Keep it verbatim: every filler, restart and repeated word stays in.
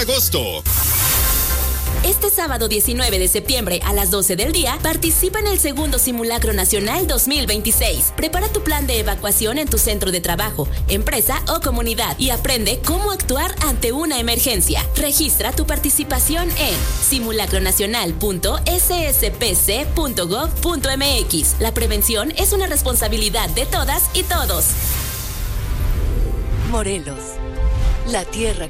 agosto. Este sábado diecinueve de septiembre a las doce del día, participa en el segundo Simulacro Nacional dos mil veintiséis. Prepara tu plan de evacuación en tu centro de trabajo, empresa o comunidad y aprende cómo actuar ante una emergencia. Registra tu participación en simulacronacional punto s s p c punto gov punto m x. La prevención es una responsabilidad de todas y todos. Morelos, la tierra